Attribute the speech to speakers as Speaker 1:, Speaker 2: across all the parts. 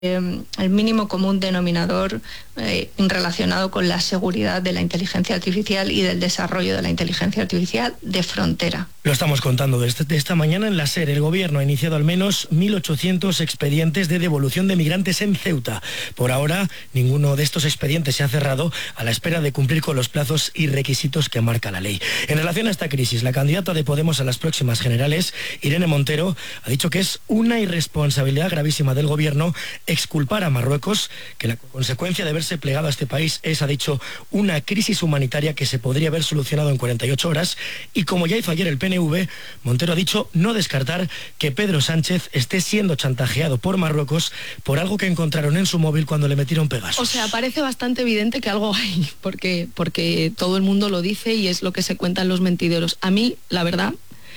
Speaker 1: el mínimo común denominador relacionado con la seguridad de la inteligencia artificial y del desarrollo de la inteligencia artificial de frontera.
Speaker 2: Lo estamos contando desde esta mañana en la SER. El Gobierno ha iniciado al menos 1.800 expedientes de devolución de migrantes en Ceuta. Por ahora, ninguno de estos expedientes se ha cerrado a la espera de cumplir con los plazos y requisitos que marca la ley. En relación a esta crisis, la candidata de Podemos a las próximas generales, Irene Montero, ha dicho que es una irresponsabilidad gravísima del Gobierno exculpar a Marruecos, que la consecuencia de haberse plegado a este país es, ha dicho, una crisis humanitaria que se podría haber solucionado en 48 horas. Y como ya hizo ayer el PNV, Montero ha dicho no descartar que Pedro Sánchez esté siendo chantajeado por Marruecos por algo que encontraron en su móvil cuando le metieron Pegasus.
Speaker 3: O sea, parece bastante evidente que algo hay, porque todo el mundo lo dice y es lo que se cuentan los mentideros. A mí, la verdad,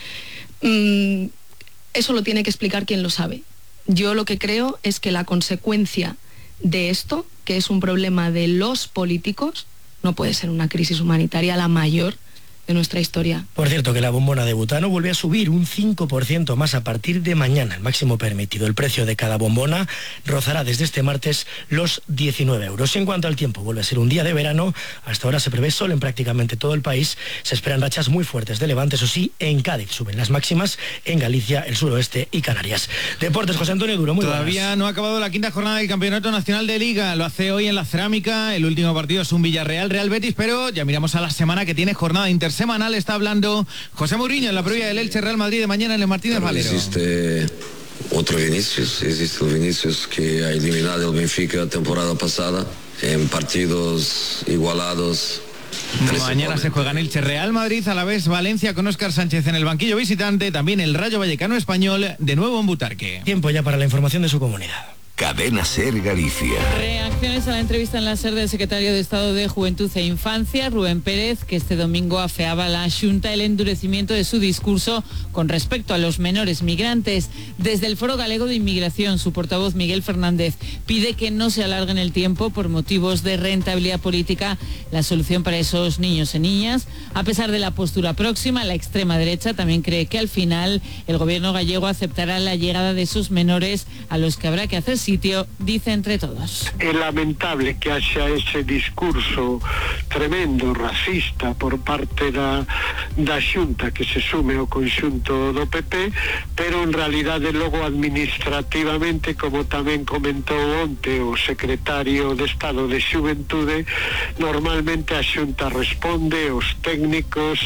Speaker 3: eso lo tiene que explicar quien lo sabe. Yo lo que creo es que la consecuencia de esto, que es un problema de los políticos, no puede ser una crisis humanitaria la mayor de nuestra historia.
Speaker 2: Por cierto, que la bombona de butano vuelve a subir un 5% más a partir de mañana, el máximo permitido. El precio de cada bombona rozará desde este martes los 19 euros. Y en cuanto al tiempo, vuelve a ser un día de verano. Hasta ahora se prevé sol en prácticamente todo el país. Se esperan rachas muy fuertes de levante, eso sí, en Cádiz suben las máximas, en Galicia, el suroeste y Canarias. Deportes, José Antonio Duro, muy buenas.
Speaker 4: Todavía no ha acabado la quinta jornada del Campeonato Nacional de Liga. Lo hace hoy en la Cerámica. El último partido es un Villarreal-Real Betis, pero ya miramos a la semana que tiene jornada intersemanal. Está hablando José Mourinho en la previa del Elche Real Madrid de mañana en el Martínez Valero.
Speaker 5: Existe otro Vinicius, existe el Vinicius que ha eliminado el Benfica la temporada pasada en partidos igualados.
Speaker 4: Mañana se juega en Elche Real Madrid, a la vez Valencia con Óscar Sánchez en el banquillo visitante, también el Rayo Vallecano Español de nuevo en Butarque.
Speaker 2: Tiempo ya para la información de su comunidad.
Speaker 6: Cadena SER Galicia.
Speaker 7: Reacciones a la entrevista en la SER del secretario de Estado de Juventud e Infancia, Rubén Pérez, que este domingo afeaba a la Xunta el endurecimiento de su discurso con respecto a los menores migrantes. Desde el Foro Galego de Inmigración, su portavoz Miguel Fernández pide que no se alargue en el tiempo por motivos de rentabilidad política la solución para esos niños y niñas. A pesar de la postura próxima, la extrema derecha también cree que al final el gobierno gallego aceptará la llegada de esos menores a los que habrá que hacer sitio, dice entre todos.
Speaker 8: É lamentable que haxa ese discurso tremendo, racista, por parte da Xunta, que se sume ao conxunto do PP, pero en realidade logo administrativamente, como tamén comentou onte o secretario de Estado de Xuventude, normalmente a Xunta responde, os técnicos,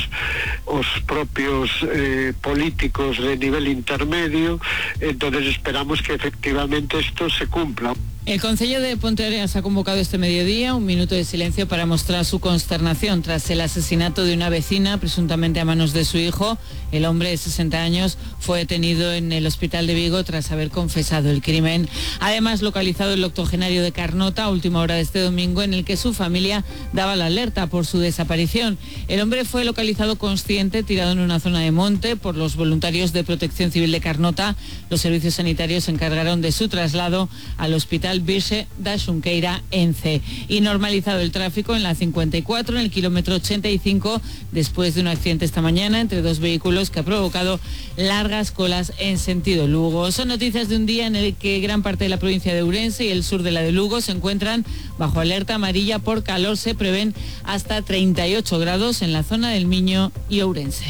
Speaker 8: os propios políticos de nivel intermedio, entonces esperamos que efectivamente esto se cumpla.
Speaker 7: El Concello de Ponteareas ha convocado este mediodía un minuto de silencio para mostrar su consternación tras el asesinato de una vecina, presuntamente a manos de su hijo. El hombre de 60 años fue detenido en el hospital de Vigo tras haber confesado el crimen. Además, localizado el octogenario de Carnota a última hora de este domingo, en el que su familia daba la alerta por su desaparición. El hombre fue localizado consciente, tirado en una zona de monte, por los voluntarios de Protección Civil de Carnota. Los servicios sanitarios se encargaron de su traslado al hospital Virxe da Xunqueira Ence. Y normalizado el tráfico en la 54, en el kilómetro 85, después de un accidente esta mañana entre dos vehículos que ha provocado largas colas en sentido Lugo. Son noticias de un día en el que gran parte de la provincia de Ourense y el sur de la de Lugo se encuentran bajo alerta amarilla por calor. Se prevén hasta 38 grados en la zona del Miño y Ourense.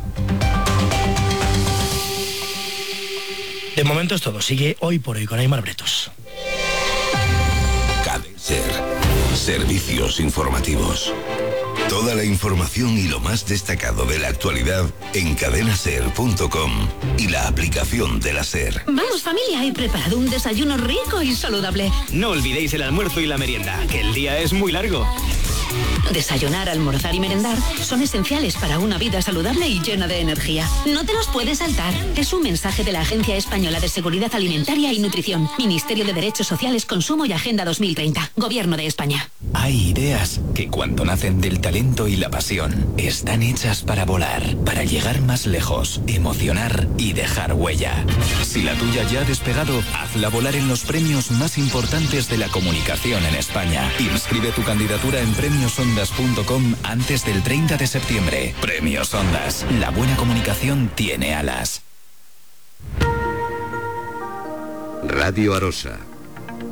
Speaker 2: De momento es todo. Sigue Hoy por Hoy con Aymar Bretos.
Speaker 6: SER. Servicios informativos. Toda la información y lo más destacado de la actualidad en cadenaser.com y la aplicación de la SER.
Speaker 9: Vamos, familia, he preparado un desayuno rico y saludable.
Speaker 10: No olvidéis el almuerzo y la merienda, que el día es muy largo.
Speaker 9: Desayunar, almorzar y merendar son esenciales para una vida saludable y llena de energía. No te los puedes saltar. Es un mensaje de la Agencia Española de Seguridad Alimentaria y Nutrición, Ministerio de Derechos Sociales, Consumo y Agenda 2030, Gobierno de España.
Speaker 11: Hay ideas que cuando nacen del talento y la pasión, están hechas para volar, para llegar más lejos, emocionar y dejar huella. Si la tuya ya ha despegado, hazla volar en los premios más importantes de la comunicación en España. Inscribe tu candidatura en premiosondas.com antes del 30 de septiembre. Premios Ondas. La buena comunicación tiene alas.
Speaker 6: Radio Arosa.